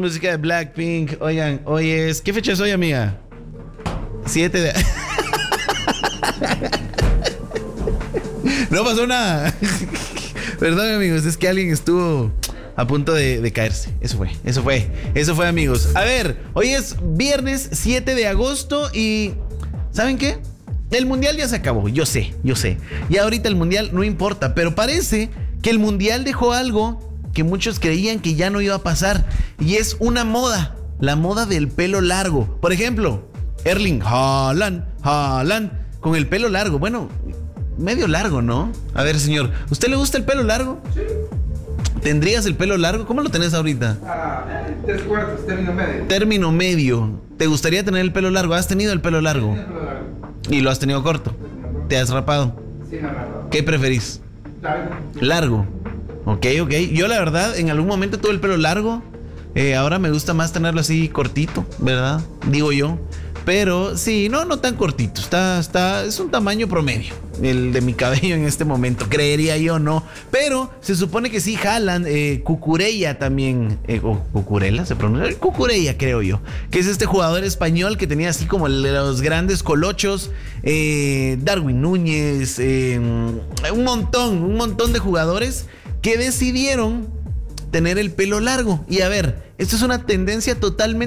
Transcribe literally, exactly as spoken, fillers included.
música de Blackpink. Oigan, hoy es... ¿Qué fecha es hoy, amiga? siete de... No pasó nada. Perdón, amigos, es que alguien estuvo a punto de, de caerse. Eso fue, eso fue, eso fue, amigos. A ver, hoy es viernes siete de agosto y... ¿saben qué? El mundial ya se acabó, yo sé, yo sé. Y ahorita el mundial no importa, pero parece que el mundial dejó algo que muchos creían que ya no iba a pasar. Y es una moda, la moda del pelo largo. Por ejemplo, Erling Haaland, Haaland, con el pelo largo. Bueno, medio largo, ¿no? A ver, señor, ¿usted le gusta el pelo largo? Sí. ¿Tendrías el pelo largo? ¿Cómo lo tenés ahorita? Ah, eh, tres cuartos, término medio. Término medio. ¿Te gustaría tener el pelo largo? ¿Has tenido el pelo largo? Término largo. ¿Y lo has tenido corto? ¿Te has rapado? Sí, no, no, no. ¿Qué preferís? Largo. Largo. Ok, ok. Yo la verdad, en algún momento tuve el pelo largo. Eh, ahora me gusta más tenerlo así cortito, ¿verdad? Digo yo. Pero sí, no, no tan cortito. Está, está, es un tamaño promedio el de mi cabello en este momento. Creería yo, no. Pero se supone que sí, Haaland, eh, Cucurella también. Eh, o Cucurella se pronuncia. Cucurella, creo yo. Que es este jugador español que tenía así como los grandes colochos. Eh, Darwin Núñez. Eh, un montón, un montón de jugadores que decidieron tener el pelo largo. Y a ver, esto es una tendencia totalmente